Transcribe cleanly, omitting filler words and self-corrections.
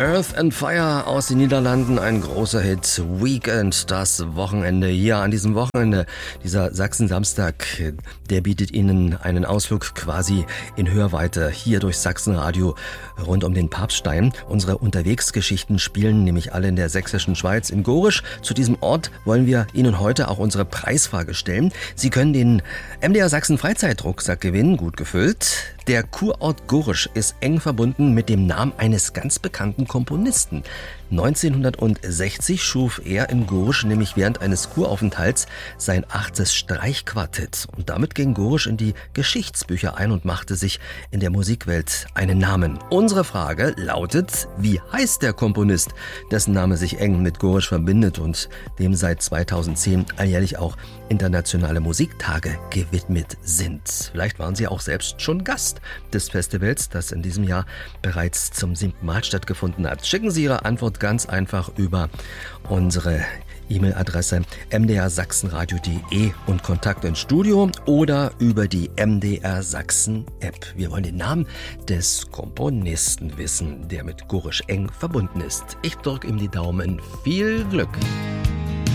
Earth and Fire aus den Niederlanden, ein großer Hit. Weekend, das Wochenende. Hier an diesem Wochenende, dieser Sachsen-Samstag, der bietet Ihnen einen Ausflug quasi in Hörweite hier durch Sachsenradio rund um den Papststein. Unsere Unterwegsgeschichten spielen nämlich alle in der sächsischen Schweiz in Gorisch. Zu diesem Ort wollen wir Ihnen heute auch unsere Preisfrage stellen. Sie können den MDR Sachsen Freizeitrucksack gewinnen, gut gefüllt. Der Kurort Gorisch ist eng verbunden mit dem Namen eines ganz bekannten Komponisten. 1960 schuf er in Gorisch nämlich während eines Kuraufenthalts sein 8. Streichquartett. Und damit ging Gorisch in die Geschichtsbücher ein und machte sich in der Musikwelt einen Namen. Unsere Frage lautet, wie heißt der Komponist, dessen Name sich eng mit Gorisch verbindet und dem seit 2010 alljährlich auch internationale Musiktage gewidmet sind. Vielleicht waren Sie auch selbst schon Gast des Festivals, das in diesem Jahr bereits zum 7. Mal stattgefunden hat. Schicken Sie Ihre Antwort ganz einfach über unsere E-Mail-Adresse mdrsachsenradio.de und Kontakt ins Studio oder über die MDR Sachsen App. Wir wollen den Namen des Komponisten wissen, der mit Gorisch eng verbunden ist. Ich drücke ihm die Daumen. Viel Glück!